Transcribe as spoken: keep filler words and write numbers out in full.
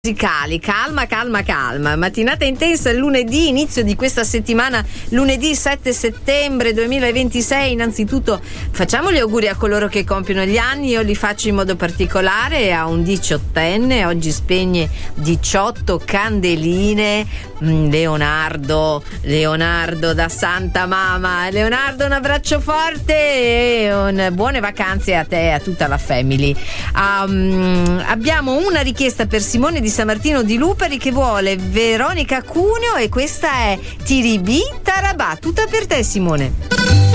musicali, calma calma calma, mattinata intensa il lunedì, inizio di questa settimana, lunedì sette settembre duemilaventisei. Innanzitutto facciamo gli auguri a coloro che compiono gli anni. Io li faccio in modo particolare a un diciottenne, oggi spegne diciotto candeline, Leonardo Leonardo da Santa Mama. Leonardo, un abbraccio forte e un buone vacanze a te e a tutta la family. Um, abbiamo una richiesta per Simone di San Martino di Lupari che vuole Veronica Cuneo e questa è Tiribì Tarabà, tutta per te Simone.